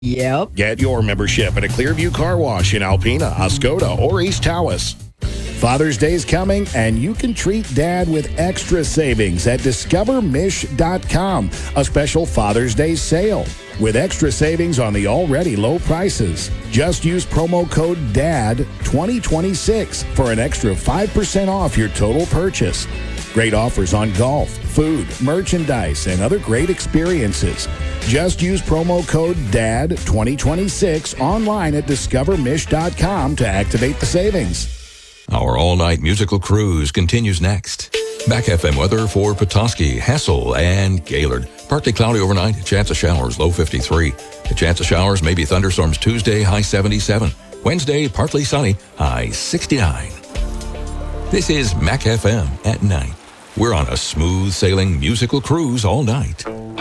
Yep. Get your membership at a Clearview Car Wash in Alpena, Oscoda, or East Tawas. Father's Day is coming, and you can treat Dad with extra savings at discovermish.com, a special Father's Day sale with extra savings on the already low prices. Just use promo code DAD2026 for an extra 5% off your total purchase. Great offers on golf, food, merchandise, and other great experiences. Just use promo code DAD2026 online at discovermish.com to activate the savings. Our all-night musical cruise continues next. Back FM weather for Petoskey, Hessel, and Gaylord. Partly cloudy overnight, a chance of showers, low 53. A chance of showers, maybe thunderstorms Tuesday, high 77. Wednesday, partly sunny, high 69. This is Mac FM at night. We're on a smooth sailing musical cruise all night.